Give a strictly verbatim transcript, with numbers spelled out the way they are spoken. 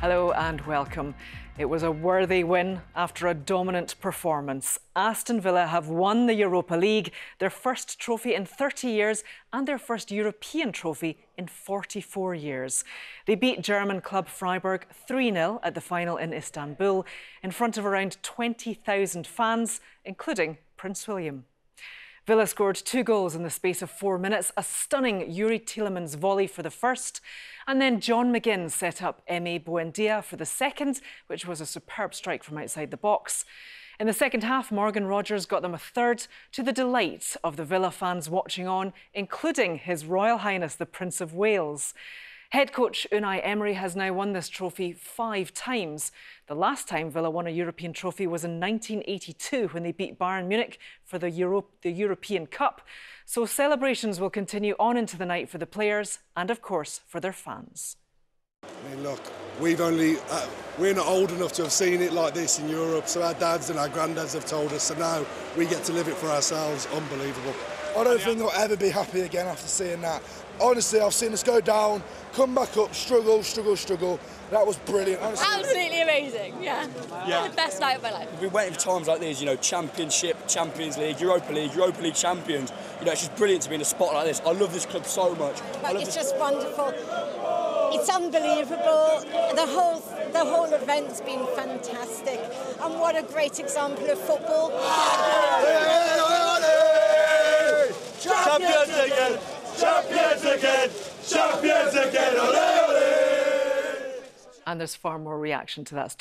Hello and welcome. It was a worthy win after a dominant performance. Aston Villa have won the Europa League, their first trophy in thirty years and their first European trophy in forty-four years. They beat German club Freiburg three nil at the final in Istanbul in front of around twenty thousand fans, including Prince William. Villa scored two goals in the space of four minutes, a stunning Youri Tielemans volley for the first, and then John McGinn set up Emi Buendia for the second, which was a superb strike from outside the box. In the second half, Morgan Rogers got them a third, to the delight of the Villa fans watching on, including His Royal Highness the Prince of Wales. Head coach Unai Emery has now won this trophy five times. The last time Villa won a European trophy was in nineteen eighty-two when they beat Bayern Munich for the, Euro the European Cup. So celebrations will continue on into the night for the players and, of course, for their fans. I mean, look, we've only, uh, we're not old enough to have seen it like this in Europe, so our dads and our granddads have told us, so now we get to live it for ourselves. Unbelievable. I don't think I'll ever be happy again after seeing that. Honestly, I've seen us go down, come back up, struggle, struggle, struggle. That was brilliant. Honestly. Absolutely amazing, yeah. yeah. The best night of my life. We've been waiting for times like these, you know, Championship, Champions League, Europa League, Europa League champions. You know, it's just brilliant to be in a spot like this. I love this club so much. Like, it's just wonderful. It's unbelievable. The whole, the whole event's been fantastic. And what a great example of football. Champions again! Champions again! Champions again! Ole, ole! And there's far more reaction to that story.